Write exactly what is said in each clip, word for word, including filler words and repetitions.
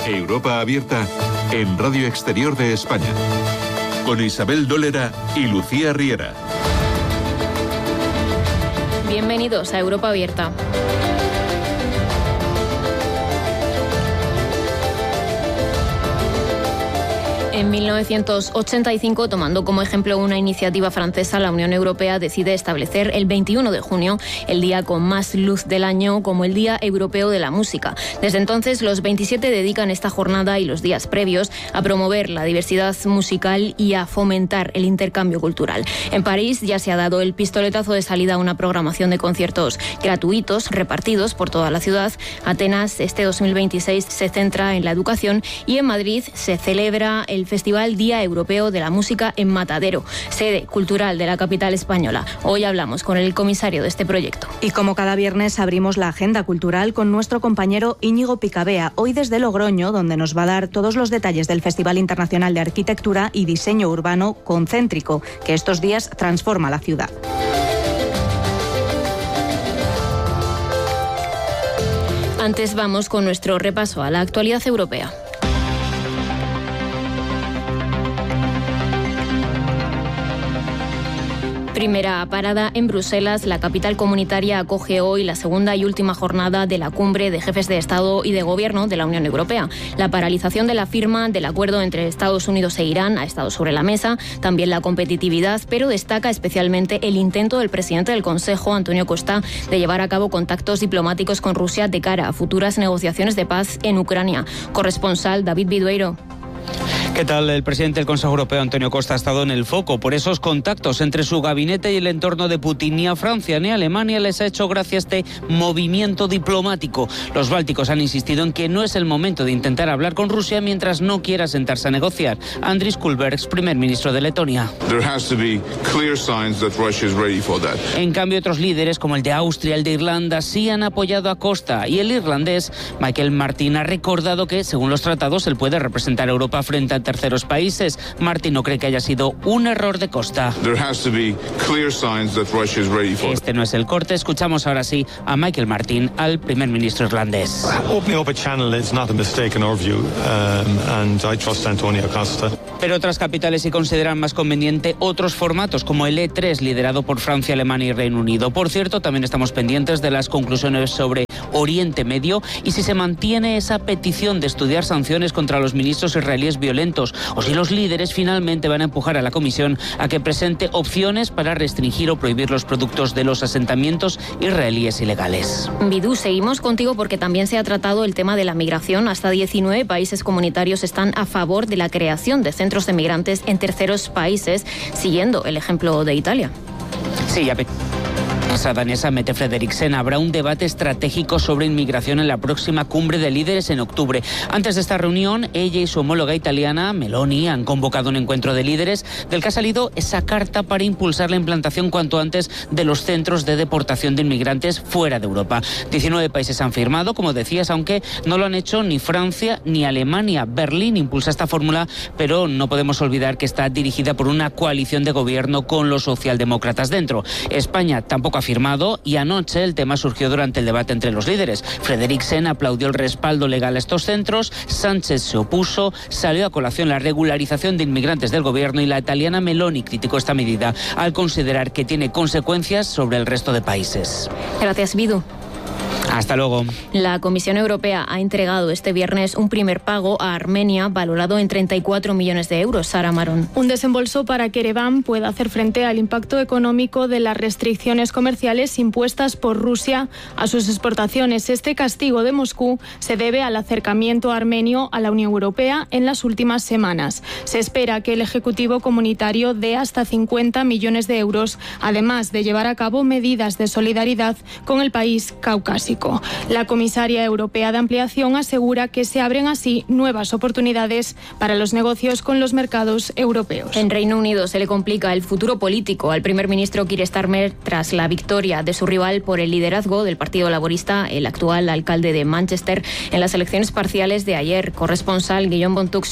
Europa Abierta en Radio Exterior de España, con Isabel Dólera y Lucía Riera. Bienvenidos a Europa Abierta. En mil novecientos ochenta y cinco, tomando como ejemplo una iniciativa francesa, la Unión Europea decide establecer el veintiuno de junio, el día con más luz del año, como el Día Europeo de la Música. Desde entonces, los veintisiete dedican esta jornada y los días previos a promover la diversidad musical y a fomentar el intercambio cultural. En París ya se ha dado el pistoletazo de salida a una programación de conciertos gratuitos repartidos por toda la ciudad. Atenas, este dos mil veintiséis, se centra en la educación y en Madrid se celebra el Festival Día Europeo de la Música en Matadero, sede cultural de la capital española. Hoy hablamos con el comisario de este proyecto. Y como cada viernes abrimos la agenda cultural con nuestro compañero Íñigo Picabea, hoy desde Logroño, donde nos va a dar todos los detalles del Festival Internacional de Arquitectura y Diseño Urbano Concéntrico, que estos días transforma la ciudad. Antes vamos con nuestro repaso a la actualidad europea. Primera parada en Bruselas. La capital comunitaria acoge hoy la segunda y última jornada de la cumbre de jefes de Estado y de Gobierno de la Unión Europea. La paralización de la firma del acuerdo entre Estados Unidos e Irán ha estado sobre la mesa, también la competitividad, pero destaca especialmente el intento del presidente del Consejo, Antonio Costa, de llevar a cabo contactos diplomáticos con Rusia de cara a futuras negociaciones de paz en Ucrania. Corresponsal David Bidueiro. ¿Qué tal? El presidente del Consejo Europeo, Antonio Costa, ha estado en el foco por esos contactos entre su gabinete y el entorno de Putin. Ni a Francia ni a Alemania les ha hecho gracia este movimiento diplomático. Los bálticos han insistido en que no es el momento de intentar hablar con Rusia mientras no quiera sentarse a negociar. Andris Kulbergs, primer ministro de Letonia. En cambio, otros líderes como el de Austria, el de Irlanda, sí han apoyado a Costa. Y el irlandés, Michael Martin, ha recordado que, según los tratados, él puede representar a Europa frente a terceros países. Martin no cree que haya sido un error de Costa. Este no es el corte. Escuchamos ahora sí a Michael Martin, al primer ministro irlandés. Pero otras capitales sí consideran más conveniente otros formatos, como el E tres, liderado por Francia, Alemania y Reino Unido. Por cierto, también estamos pendientes de las conclusiones sobre Oriente Medio y si se mantiene esa petición de estudiar sanciones contra los ministros israelíes violentos, o si los líderes finalmente van a empujar a la Comisión a que presente opciones para restringir o prohibir los productos de los asentamientos israelíes ilegales. Bidú, seguimos contigo porque también se ha tratado el tema de la migración. Hasta diecinueve países comunitarios están a favor de la creación de centros de migrantes en terceros países, siguiendo el ejemplo de Italia. Sí, ya. La danesa Mette Frederiksen habrá un debate estratégico sobre inmigración en la próxima cumbre de líderes en octubre. Antes de esta reunión, ella y su homóloga italiana, Meloni, han convocado un encuentro de líderes del que ha salido esa carta para impulsar la implantación cuanto antes de los centros de deportación de inmigrantes fuera de Europa. diecinueve países han firmado, como decías, aunque no lo han hecho ni Francia ni Alemania. Berlín impulsa esta fórmula, pero no podemos olvidar que está dirigida por una coalición de gobierno con los socialdemócratas dentro. España tampoco ha firmado y anoche el tema surgió durante el debate entre los líderes. Frederiksen aplaudió el respaldo legal a estos centros, Sánchez se opuso, salió a colación la regularización de inmigrantes del gobierno y la italiana Meloni criticó esta medida al considerar que tiene consecuencias sobre el resto de países. Gracias, Bidú. Hasta luego. La Comisión Europea ha entregado este viernes un primer pago a Armenia valorado en treinta y cuatro millones de euros. Sara Marón. Un desembolso para que Ereván pueda hacer frente al impacto económico de las restricciones comerciales impuestas por Rusia a sus exportaciones. Este castigo de Moscú se debe al acercamiento armenio a la Unión Europea en las últimas semanas. Se espera que el Ejecutivo Comunitario dé hasta cincuenta millones de euros, además de llevar a cabo medidas de solidaridad con el país caucásico. La comisaria europea de ampliación asegura que se abren así nuevas oportunidades para los negocios con los mercados europeos. En Reino Unido se le complica el futuro político al primer ministro Keir Starmer tras la victoria de su rival por el liderazgo del Partido Laborista, el actual alcalde de Manchester, en las elecciones parciales de ayer. Corresponsal Guillaume Bontux.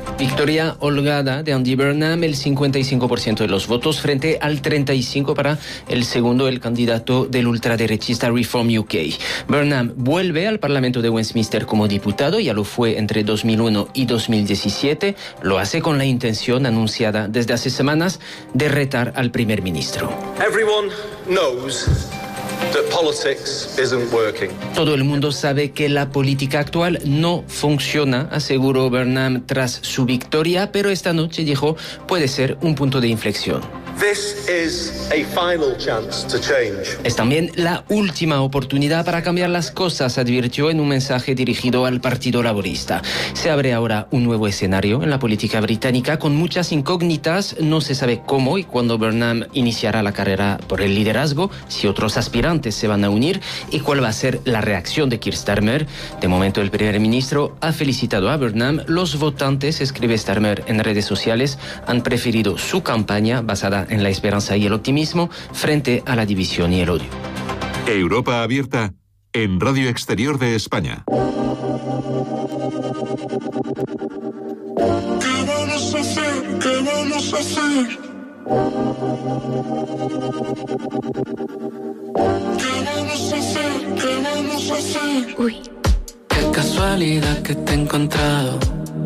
Victoria holgada de Andy Burnham, el cincuenta y cinco por ciento de los votos frente al treinta y cinco por ciento para el segundo, el candidato del ultraderechista Reform U K. Burnham vuelve al Parlamento de Westminster como diputado, ya lo fue entre dos mil uno y dos mil diecisiete. Lo hace con la intención anunciada desde hace semanas de retar al primer ministro. Everyone knows that politics isn't working. Todo el mundo sabe que la política actual no funciona, aseguró Burnham tras su victoria, pero esta noche dijo puede ser un punto de inflexión. This is a final chance to change. Es también la última oportunidad para cambiar las cosas, advirtió en un mensaje dirigido al Partido Laborista. Se abre ahora un nuevo escenario en la política británica con muchas incógnitas. No se sabe cómo y cuándo Burnham iniciará la carrera por el liderazgo, si otros aspirantes se van a unir y cuál va a ser la reacción de Keir Starmer. De momento, el primer ministro ha felicitado a Burnham. Los votantes, escribe Starmer en redes sociales, han preferido su campaña basada en la esperanza y el optimismo frente a la división y el odio. Europa Abierta en Radio Exterior de España. ¿Qué vamos a hacer? ¿Qué vamos a hacer? ¿Qué vamos a hacer? ¿Qué vamos a hacer? Uy, qué casualidad que te he encontrado.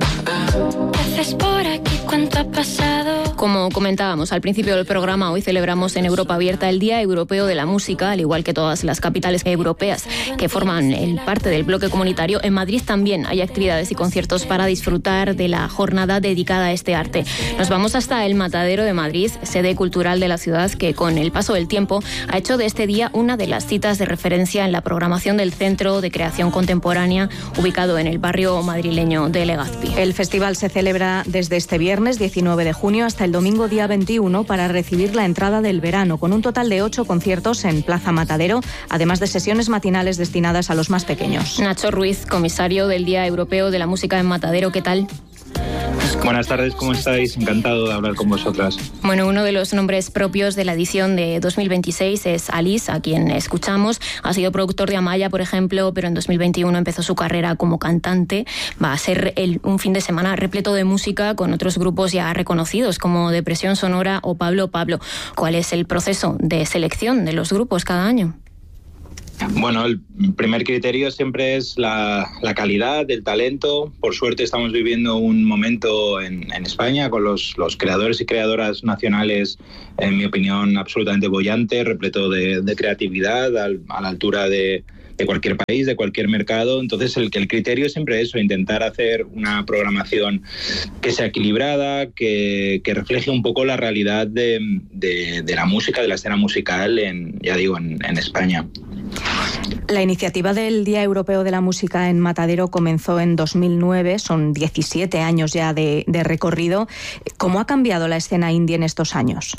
¿Qué haces por aquí? ¿Cuánto ha pasado? Como comentábamos al principio del programa, hoy celebramos en Europa Abierta el Día Europeo de la Música, al igual que todas las capitales europeas que forman el parte del bloque comunitario. En Madrid también hay actividades y conciertos para disfrutar de la jornada dedicada a este arte. Nos vamos hasta el Matadero de Madrid, sede cultural de la ciudad, que con el paso del tiempo ha hecho de este día una de las citas de referencia en la programación del Centro de Creación Contemporánea, ubicado en el barrio madrileño de Legazpi. El festival se celebra desde este viernes diecinueve de junio hasta el domingo día veintiuno para recibir la entrada del verano, con un total de ocho conciertos en Plaza Matadero, además de sesiones matinales destinadas a los más pequeños. Nacho Ruiz, comisario del Día Europeo de la Música en Matadero, ¿qué tal? Buenas tardes, ¿cómo estáis? Encantado de hablar con vosotras. Bueno, uno de los nombres propios de la edición de dos mil veintiséis es Alice, a quien escuchamos. Ha sido productor de Amaya, por ejemplo, pero en dos mil veintiuno empezó su carrera como cantante. Va a ser el, un fin de semana repleto de música con otros grupos ya reconocidos como Depresión Sonora o Pablo Pablo. ¿Cuál es el proceso de selección de los grupos cada año? Bueno, el primer criterio siempre es la, la calidad, el talento. Por suerte estamos viviendo un momento en, en España con los, los creadores y creadoras nacionales, en mi opinión, absolutamente bollante, repleto de, de creatividad, al, a la altura de, de cualquier país, de cualquier mercado. Entonces el, el criterio es siempre eso, intentar hacer una programación que sea equilibrada, que, que refleje un poco la realidad de, de, de la música, de la escena musical, en, ya digo, en, en España. La iniciativa del Día Europeo de la Música en Matadero comenzó en dos mil nueve, son diecisiete años ya de, de recorrido. ¿Cómo ha cambiado la escena indie en estos años?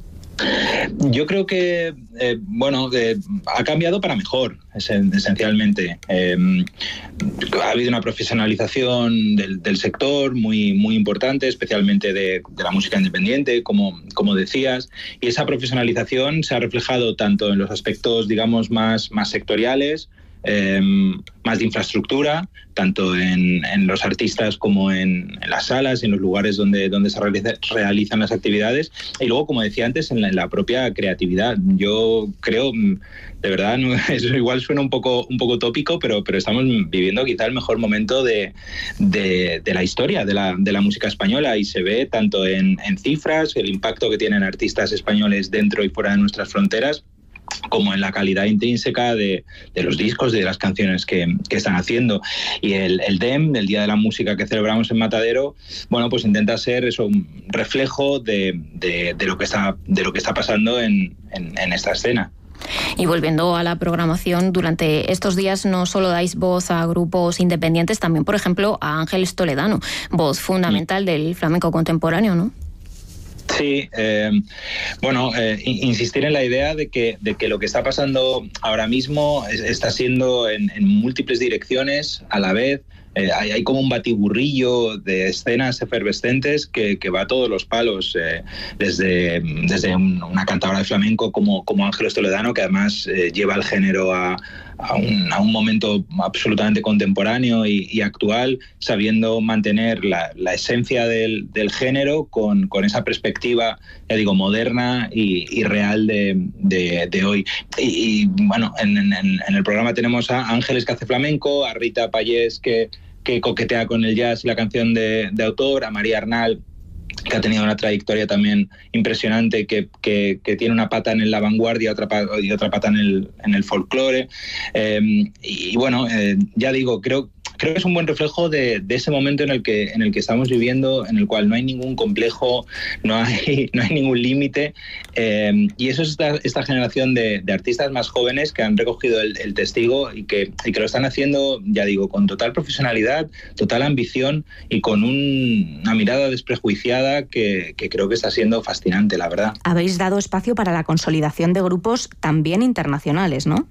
Yo creo que, eh, bueno, eh, ha cambiado para mejor, esencialmente. Eh, ha habido una profesionalización del, del sector muy, muy importante, especialmente de, de la música independiente, como, como decías, y esa profesionalización se ha reflejado tanto en los aspectos, digamos, más, más sectoriales, Eh, más de infraestructura, tanto en, en los artistas como en, en las salas, en los lugares donde, donde se realiza, realizan las actividades, y luego, como decía antes, en la, en la propia creatividad. Yo creo, de verdad, no, eso igual suena un poco, un poco tópico, pero, pero estamos viviendo quizá el mejor momento de, de, de la historia de la, de la música española, y se ve tanto en, en cifras, el impacto que tienen artistas españoles dentro y fuera de nuestras fronteras, como en la calidad intrínseca de, de los discos, de las canciones que, que están haciendo. Y el, el D E M, el Día de la Música que celebramos en Matadero, bueno, pues intenta ser eso, un reflejo de, de, de, lo, que está, de lo que está pasando en, en, en esta escena. Y volviendo a la programación, durante estos días no solo dais voz a grupos independientes, también, por ejemplo, a Ángeles Toledano, voz fundamental sí. del flamenco contemporáneo, ¿no? Sí, eh, bueno, eh, insistir en la idea de que, de que lo que está pasando ahora mismo es, está siendo en, en múltiples direcciones a la vez. Eh, hay, hay como un batiburrillo de escenas efervescentes que, que va a todos los palos, eh, desde, desde un, una cantadora de flamenco como, como Ángeles Toledano, que además eh, lleva el género a, a, un, a un momento absolutamente contemporáneo y, y actual, sabiendo mantener la, la esencia del, del género con, con esa perspectiva, ya digo, moderna y, y real de, de, de hoy. Y, y bueno, en, en, en el programa tenemos a Ángeles, que hace flamenco, a Rita Payés, que, que coquetea con el jazz y la canción de, de autor, a María Arnal, que ha tenido una trayectoria también impresionante, que, que, que tiene una pata en la vanguardia otra, y otra pata en el, en el folclore. Eh, y, y bueno, eh, ya digo, creo Creo que es un buen reflejo de, de ese momento en el que en el que estamos viviendo, en el cual no hay ningún complejo, no hay no hay ningún límite, eh, y eso es esta, esta generación de, de artistas más jóvenes que han recogido el, el testigo y que, y que lo están haciendo, ya digo, con total profesionalidad, total ambición y con un, una mirada desprejuiciada que, que creo que está siendo fascinante, la verdad. Habéis dado espacio para la consolidación de grupos también internacionales, ¿no?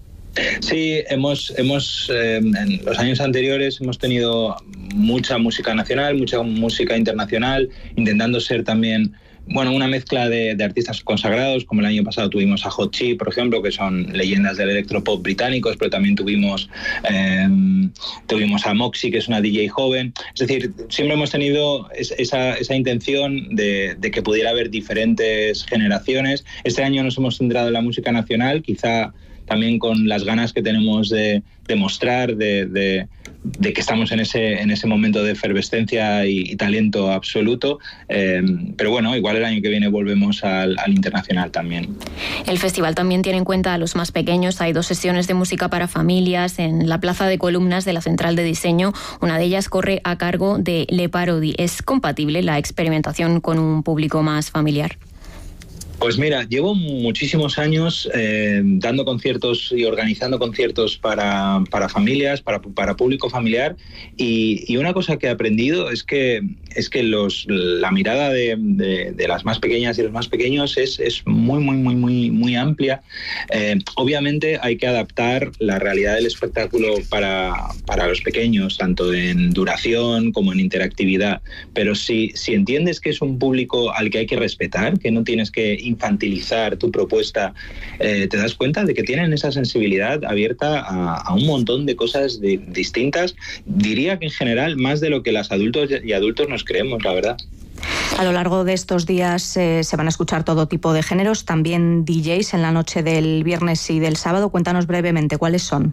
Sí, hemos, hemos eh, en los años anteriores hemos tenido mucha música nacional, mucha música internacional, intentando ser también, bueno, una mezcla de, de artistas consagrados, como el año pasado tuvimos a Hot Chip, por ejemplo, que son leyendas del electropop británicos, pero también tuvimos, eh, tuvimos a Moxie, que es una D J joven. Es decir, siempre hemos tenido esa, esa intención de, de que pudiera haber diferentes generaciones. Este año nos hemos centrado en la música nacional, quizá también con las ganas que tenemos de, de mostrar, de, de, de que estamos en ese, en ese momento de efervescencia y, y talento absoluto. Eh, pero bueno, igual el año que viene volvemos al, al internacional también. El festival también tiene en cuenta a los más pequeños. Hay dos sesiones de música para familias en la plaza de columnas de la Central de Diseño. Una de ellas corre a cargo de Le Parodi. ¿Es compatible la experimentación con un público más familiar? Pues mira, llevo muchísimos años eh, dando conciertos y organizando conciertos para, para familias, para, para público familiar, y, y una cosa que he aprendido es que, es que los, la mirada de, de, de las más pequeñas y los más pequeños es, es muy, muy, muy, muy, muy amplia. Eh, obviamente hay que adaptar la realidad del espectáculo para, para los pequeños, tanto en duración como en interactividad, pero si, si entiendes que es un público al que hay que respetar, que no tienes que infantilizar tu propuesta, eh, te das cuenta de que tienen esa sensibilidad abierta a, a un montón de cosas de, distintas, diría que en general más de lo que las adultos y adultos nos creemos, la verdad. A lo largo de estos días eh, se van a escuchar todo tipo de géneros, también D Js en la noche del viernes y del sábado. Cuéntanos brevemente cuáles son.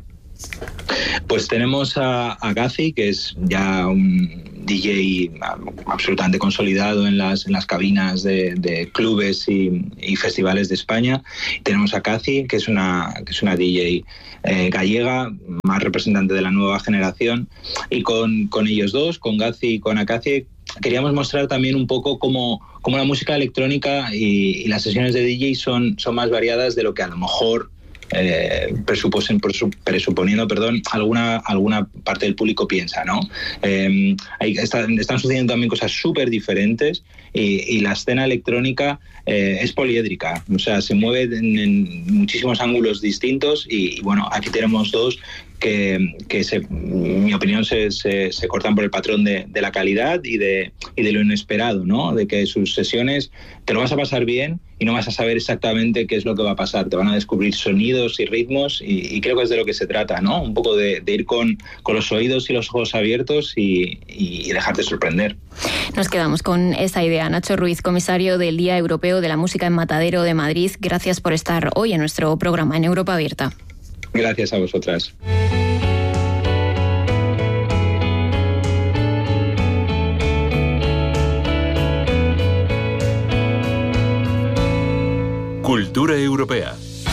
Pues tenemos a, a Gazi, que es ya un D J absolutamente consolidado en las, en las cabinas de, de clubes y, y festivales de España. Tenemos a Kazi, que es una, que es una D J eh, gallega, más representante de la nueva generación. Y con, con ellos dos, con Gazi y con Akazi, queríamos mostrar también un poco cómo, cómo la música electrónica y, y las sesiones de D J son, son más variadas de lo que a lo mejor Eh, presuponiendo perdón, alguna, alguna parte del público piensa, ¿no? Eh, hay, está, están sucediendo también cosas súper diferentes y, y la escena electrónica eh, es poliédrica, o sea, se mueve en, en muchísimos ángulos distintos y, y bueno, aquí tenemos dos que, que se, en mi opinión se, se, se cortan por el patrón de, de la calidad y de, y de lo inesperado, ¿no? De que sus sesiones te lo vas a pasar bien y no vas a saber exactamente qué es lo que va a pasar. Te van a descubrir sonidos y ritmos y, y creo que es de lo que se trata, ¿no? Un poco de, de ir con, con los oídos y los ojos abiertos y, y dejarte sorprender. Nos quedamos con esa idea. Nacho Ruiz, comisario del Día Europeo de la Música en Matadero de Madrid, gracias por estar hoy en nuestro programa en Europa Abierta. Gracias a vosotras. Cultura europea.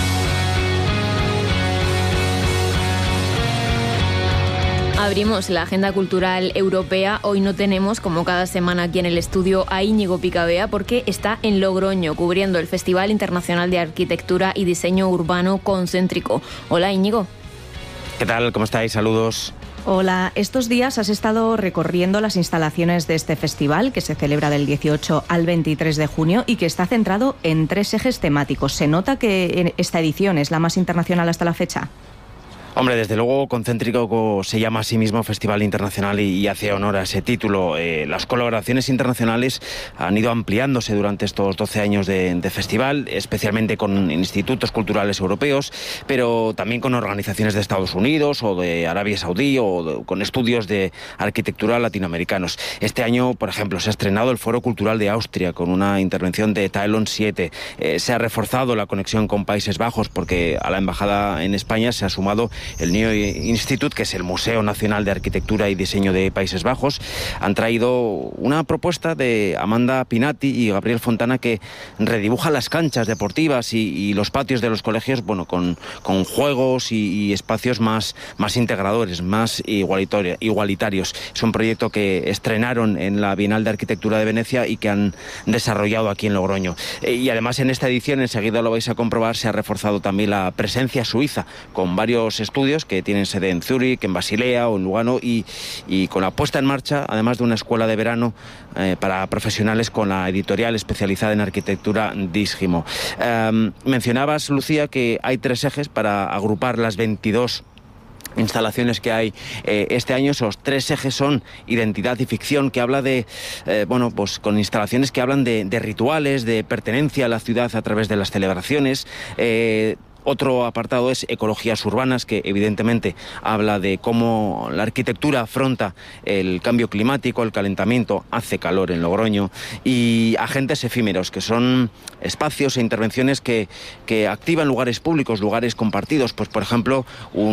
Abrimos la agenda cultural europea. Hoy no tenemos, como cada semana aquí en el estudio, a Íñigo Picabea porque está en Logroño cubriendo el Festival Internacional de Arquitectura y Diseño Urbano Concéntrico. Hola, Íñigo. ¿Qué tal? ¿Cómo estáis? Saludos. Hola, estos días has estado recorriendo las instalaciones de este festival que se celebra del dieciocho al veintitrés de junio y que está centrado en tres ejes temáticos. ¿Se nota que esta edición es la más internacional hasta la fecha? Hombre, desde luego Concéntrico se llama a sí mismo Festival Internacional y, y hace honor a ese título. Eh, las colaboraciones internacionales han ido ampliándose durante estos doce años de, de festival, especialmente con institutos culturales europeos, pero también con organizaciones de Estados Unidos o de Arabia Saudí o de, con estudios de arquitectura latinoamericanos. Este año, por ejemplo, se ha estrenado el Foro Cultural de Austria con una intervención de Taelon siete. Eh, se ha reforzado la conexión con Países Bajos porque a la embajada en España se ha sumado el Neo Institute, que es el Museo Nacional de Arquitectura y Diseño de Países Bajos. Han traído una propuesta de Amanda Pinati y Gabriel Fontana que redibuja las canchas deportivas y, y los patios de los colegios, bueno, con, con juegos y, y espacios más, más integradores, más igualitarios. Es un proyecto que estrenaron en la Bienal de Arquitectura de Venecia y que han desarrollado aquí en Logroño. Y además en esta edición, enseguida lo vais a comprobar, se ha reforzado también la presencia suiza con varios estudios que tienen sede en Zúrich, en Basilea o en Lugano y, y con la puesta en marcha, además de una escuela de verano eh, para profesionales con la editorial especializada en arquitectura Dísgimo. Eh, mencionabas, Lucía, que hay tres ejes para agrupar las veintidós instalaciones que hay eh, este año. Esos tres ejes son identidad y ficción, que habla de, eh, bueno, pues con instalaciones que hablan de, de rituales, de pertenencia a la ciudad a través de las celebraciones. Eh, Otro apartado es ecologías urbanas, que evidentemente habla de cómo la arquitectura afronta el cambio climático, el calentamiento, hace calor en Logroño, y agentes efímeros, que son espacios e intervenciones que, que activan lugares públicos, lugares compartidos. Pues, por ejemplo,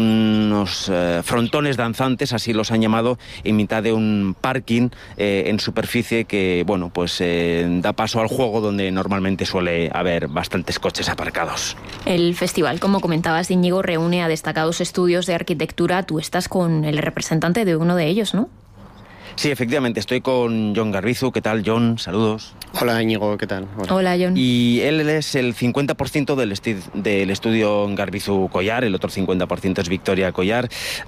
unos eh, frontones danzantes, así los han llamado, en mitad de un parking eh, en superficie que, bueno, pues eh, da paso al juego donde normalmente suele haber bastantes coches aparcados. El festival, como comentabas, Íñigo, reúne a destacados estudios de arquitectura. Tú estás con el representante de uno de ellos, ¿no? Sí, efectivamente, estoy con Jon Garbizu. ¿Qué tal, Jon? Saludos. Hola, Íñigo, ¿qué tal? Hola, Hola Jon. Y él es el cincuenta por ciento del, esti- del estudio Garbizu Collar, el otro cincuenta por ciento es Victoria Collar.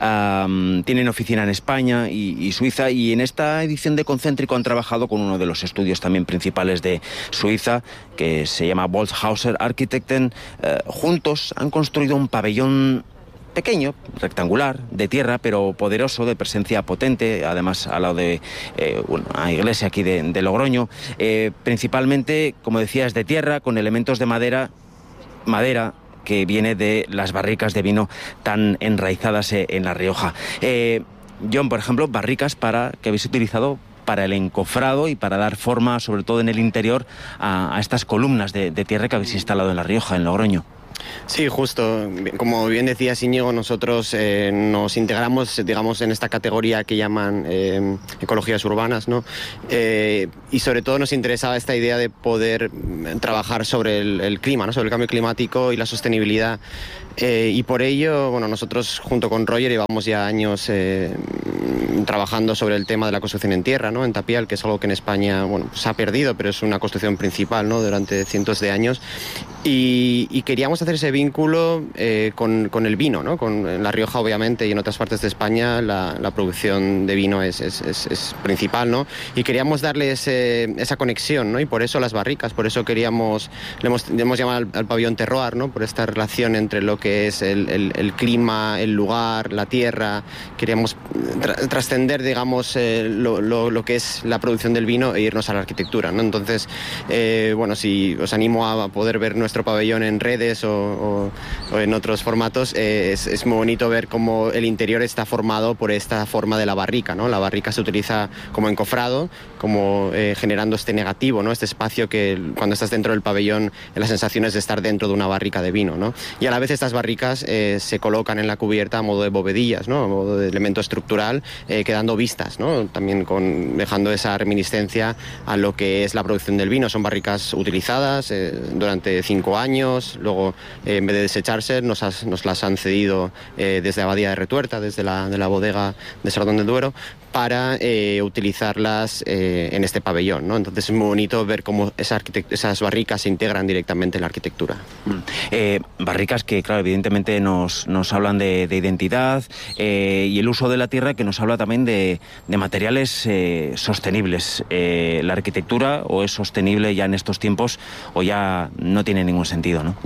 Um, tienen oficina en España y, y Suiza, y en esta edición de Concéntrico han trabajado con uno de los estudios también principales de Suiza, que se llama Bolshauser Architekten. Uh, juntos han construido un pabellón pequeño, rectangular, de tierra, pero poderoso, de presencia potente, además al lado de eh, una iglesia aquí de, de Logroño. Eh, principalmente, como decía, es de tierra, con elementos de madera, madera que viene de las barricas de vino tan enraizadas en La Rioja. Eh, Jon, por ejemplo, barricas para que habéis utilizado para el encofrado y para dar forma, sobre todo en el interior, a, a estas columnas de, de tierra que habéis instalado en La Rioja, en Logroño. Sí, justo. Como bien decía Íñigo, nosotros eh, nos integramos, digamos, en esta categoría que llaman eh, ecologías urbanas, ¿no? Eh, y sobre todo nos interesaba esta idea de poder trabajar sobre el, el clima, ¿no? Sobre el cambio climático y la sostenibilidad. Eh, y por ello, bueno, nosotros junto con Roger llevamos ya años eh, trabajando sobre el tema de la construcción en tierra, ¿no? En tapial, que es algo que en España, bueno, se ha perdido, pero es una construcción principal, ¿no? Durante cientos de años. Y, y queríamos hacer ese vínculo eh, con, con el vino, ¿no? Con, en La Rioja, obviamente, y en otras partes de España la, la producción de vino es, es, es, es principal, ¿no? Y queríamos darle ese, esa conexión, ¿no? Y por eso las barricas, por eso queríamos, le hemos, le hemos llamado al, al pabellón terroir, ¿no? Por esta relación entre lo que es el, el, el clima, el lugar, la tierra. Queríamos tra- trascender, digamos, eh, lo, lo, lo que es la producción del vino e irnos a la arquitectura, ¿no? Entonces, eh, bueno, si os animo a poder ver nuestro pabellón en redes o, o, o en otros formatos, eh, es, es muy bonito ver cómo el interior está formado por esta forma de la barrica, ¿no? La barrica se utiliza como encofrado, como eh, generando este negativo, ¿no? Este espacio que cuando estás dentro del pabellón, la sensación es de estar dentro de una barrica de vino, ¿no? Y a la vez estas barricas eh, se colocan en la cubierta a modo de bovedillas, ¿no? A modo de elemento estructural, eh, quedando vistas, ¿no? También con, dejando esa reminiscencia a lo que es la producción del vino. Son barricas utilizadas eh, durante cinco años, luego eh, en vez de desecharse nos, has, nos las han cedido eh, desde Abadía de Retuerta, desde la, de la bodega de Sardón del Duero, para eh, utilizarlas eh, en este pabellón, ¿no? Entonces es muy bonito ver cómo esa arquitect- esas barricas se integran directamente en la arquitectura. Mm. Eh, barricas que, claro, evidentemente nos, nos hablan de, de identidad eh, y el uso de la tierra, que nos habla también de, de materiales eh, sostenibles. Eh, ¿La arquitectura o es sostenible ya en estos tiempos o ya no tiene ningún sentido, ¿no, Jon?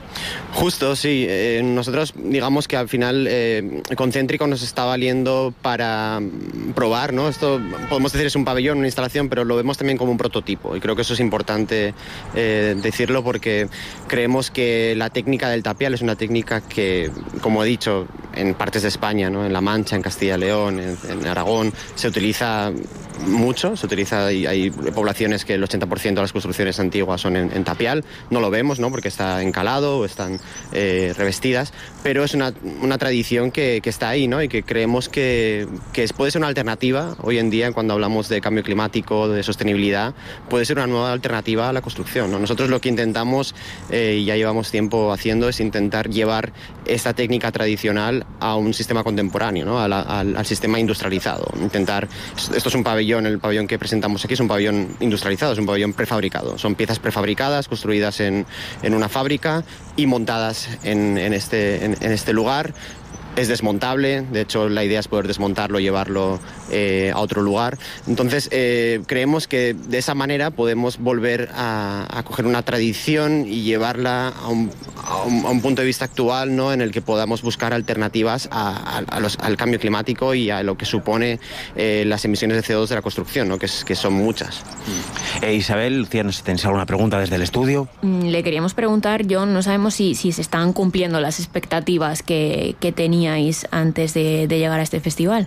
Justo, sí. Eh, nosotros digamos que al final eh, Concéntrico nos está valiendo para probar, ¿no? Esto podemos decir es un pabellón, una instalación, pero lo vemos también como un prototipo y creo que eso es importante eh, decirlo porque creemos que la técnica del tapial es una técnica que, como he dicho, en partes de España, ¿no? En La Mancha, en Castilla y León, en, en Aragón, se utiliza mucho, se utiliza y hay poblaciones que el ochenta por ciento de las construcciones antiguas son en, en tapial, no lo vemos, ¿no? Porque está encalado o están eh, revestidas, pero es una, una tradición que, que está ahí, ¿no? Y que creemos que, que puede ser una alternativa hoy en día cuando hablamos de cambio climático, de sostenibilidad, puede ser una nueva alternativa a la construcción, ¿no? Nosotros lo que intentamos, eh, y ya llevamos tiempo haciendo, es intentar llevar esta técnica tradicional a un sistema contemporáneo, ¿no? a la, al, al sistema industrializado. Intentar, esto es un pabellón, el pabellón que presentamos aquí es un pabellón industrializado, es un pabellón prefabricado. Son piezas prefabricadas, construidas en, en una fábrica y montadas en, en, este, en, en este lugar. Es desmontable, de hecho la idea es poder desmontarlo y llevarlo eh, a otro lugar. Entonces eh, creemos que de esa manera podemos volver a, a coger una tradición y llevarla a un, a un, a un punto de vista actual, ¿no? En el que podamos buscar alternativas a, a, a los, al cambio climático y a lo que supone eh, las emisiones de C O dos de la construcción, ¿no? que, es, que son muchas. Eh, Isabel, Lucía, ¿nos tenéis alguna pregunta desde el estudio? Le queríamos preguntar, John, no sabemos si, si se están cumpliendo las expectativas que, que teníais antes de, de llegar a este festival.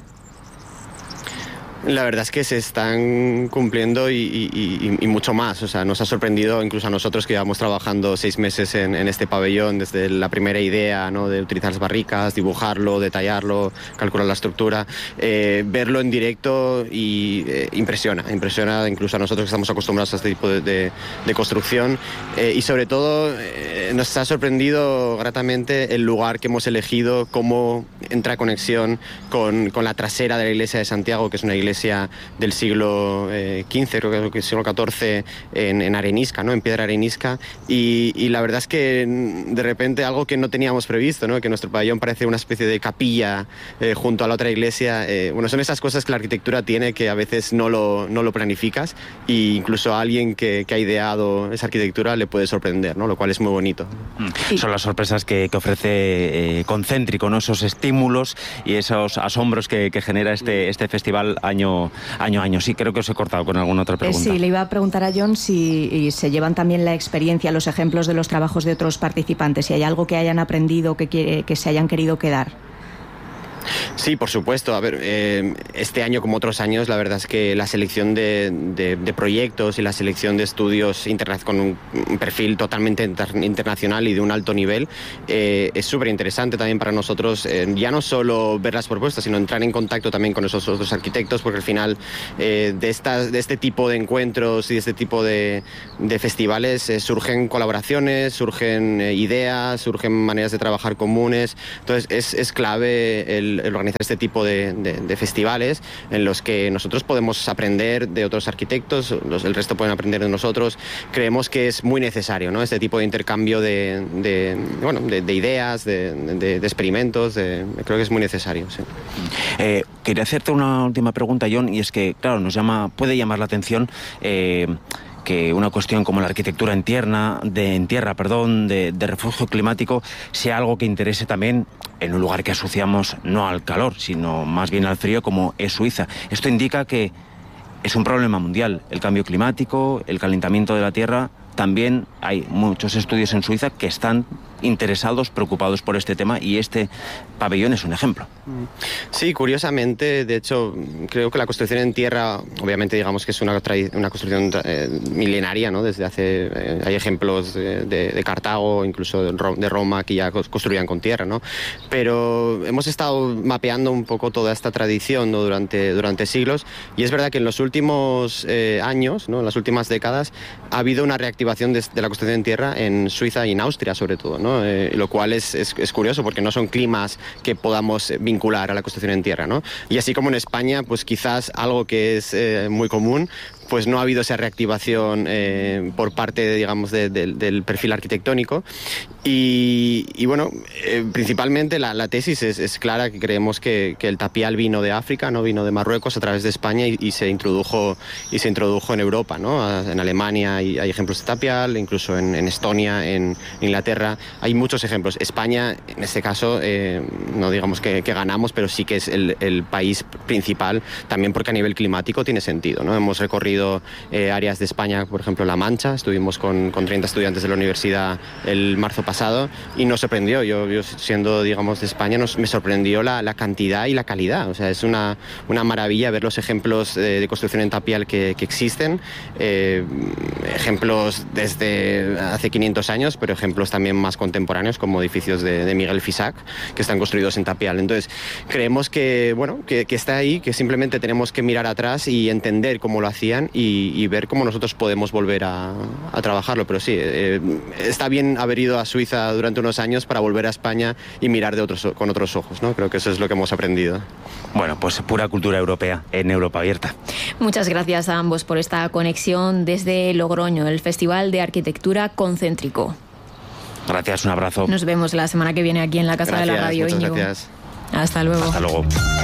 La verdad es que se están cumpliendo y, y, y, y mucho más. O sea, nos ha sorprendido incluso a nosotros que llevamos trabajando seis meses en, en este pabellón desde la primera idea, ¿no? De utilizar las barricas, dibujarlo, detallarlo, calcular la estructura, eh, verlo en directo y eh, impresiona, impresiona incluso a nosotros que estamos acostumbrados a este tipo de, de, de construcción eh, y sobre todo eh, nos ha sorprendido gratamente el lugar que hemos elegido, cómo entra conexión con, con la trasera de la iglesia de Santiago, que es una iglesia del siglo eh, quince, creo que es siglo catorce, en, en arenisca, ¿no? En piedra arenisca, y, y la verdad es que de repente algo que no teníamos previsto, ¿no? Que nuestro pabellón parece una especie de capilla eh, junto a la otra iglesia, eh, bueno, son esas cosas que la arquitectura tiene que a veces no lo, no lo planificas e incluso a alguien que, que ha ideado esa arquitectura le puede sorprender, ¿no? Lo cual es muy bonito. Mm. Son las sorpresas que, que ofrece eh, Concéntrico, ¿no? Esos estímulos y esos asombros que, que genera este, este festival año año a año. Sí, creo que os he cortado con alguna otra pregunta. Eh, sí, le iba a preguntar a John si se llevan también la experiencia, los ejemplos de los trabajos de otros participantes, si hay algo que hayan aprendido, que, que, que se hayan querido quedar. Sí, por supuesto. A ver, eh, este año como otros años, la verdad es que la selección de, de, de proyectos y la selección de estudios con un, un perfil totalmente inter, internacional y de un alto nivel eh, es súper interesante también para nosotros, eh, ya no solo ver las propuestas, sino entrar en contacto también con esos otros arquitectos, porque al final eh, de, estas, de este tipo de encuentros y de este tipo de, de festivales eh, surgen colaboraciones, surgen eh, ideas, surgen maneras de trabajar comunes. Entonces es, es clave el el organizar este tipo de, de, de festivales en los que nosotros podemos aprender de otros arquitectos, los, el resto pueden aprender de nosotros. Creemos que es muy necesario, ¿no? Este tipo de intercambio de, de, bueno, de, de ideas, de, de, de experimentos, de, creo que es muy necesario. Sí. Eh, quería hacerte una última pregunta, John, y es que, claro, nos llama, puede llamar la atención eh, que una cuestión como la arquitectura en tierra, de, en tierra perdón, de, de refugio climático sea algo que interese también en un lugar que asociamos no al calor, sino más bien al frío, como es Suiza. Esto indica que es un problema mundial, el cambio climático, el calentamiento de la tierra. También hay muchos estudios en Suiza que están interesados, preocupados por este tema, y este pabellón es un ejemplo. Sí, curiosamente, de hecho, creo que la construcción en tierra, obviamente digamos que es una, una construcción eh, milenaria, ¿no? Desde hace, eh, hay ejemplos de, de, de Cartago, incluso de Roma, que ya construían con tierra, ¿no? Pero hemos estado mapeando un poco toda esta tradición, ¿no? durante, durante siglos, y es verdad que en los últimos eh, años, ¿no? En las últimas décadas, ha habido una reactivación de, de la construcción en tierra en Suiza y en Austria, sobre todo, ¿no? Eh, lo cual es, es, es curioso porque no son climas que podamos vincular a la construcción en tierra, ¿no? Y así como en España, pues quizás algo que es eh, muy común pues no ha habido esa reactivación eh, por parte, digamos, de, de, del perfil arquitectónico. Y, y bueno, eh, principalmente la, la tesis es, es clara, que creemos que, que el tapial vino de África, no vino de Marruecos a través de España y, y se introdujo y se introdujo en Europa, ¿no? En Alemania hay, hay ejemplos de tapial, incluso en, en Estonia, en Inglaterra, hay muchos ejemplos. España, en este caso, eh, no digamos que, que ganamos, pero sí que es el, el país principal, también porque a nivel climático tiene sentido, ¿no? Hemos recorrido eh, áreas de España, por ejemplo La Mancha, estuvimos con, con treinta estudiantes de la universidad el marzo pasado y nos sorprendió, yo, yo siendo, digamos, de España, nos, me sorprendió la, la cantidad y la calidad. O sea, es una, una maravilla ver los ejemplos de, de construcción en tapial que, que existen, eh, ejemplos desde hace quinientos años, pero ejemplos también más contemporáneos, como edificios de, de Miguel Fisac, que están construidos en tapial. Entonces, creemos que, bueno, que, que está ahí, que simplemente tenemos que mirar atrás y entender cómo lo hacían y, y ver cómo nosotros podemos volver a, a trabajarlo. Pero sí, eh, está bien haber ido a Suiza durante unos años para volver a España y mirar de otros, con otros ojos, ¿no? Creo que eso es lo que hemos aprendido. Bueno, pues pura cultura europea en Europa Abierta. Muchas gracias a ambos por esta conexión desde Logroño, el Festival de Arquitectura Concéntrico. Gracias, un abrazo. Nos vemos la semana que viene aquí en la Casa Gracias, de la Radio, muchas Íñigo. Gracias. Hasta luego. Hasta luego.